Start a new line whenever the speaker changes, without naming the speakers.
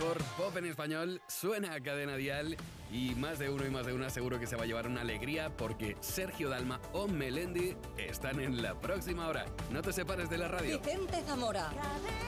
mejor pop en español suena a Cadena Dial y más de uno y más de una seguro que se va a llevar una alegría porque Sergio Dalma o Melendi están en la próxima hora. No te separes de la radio.
Vicente Zamora.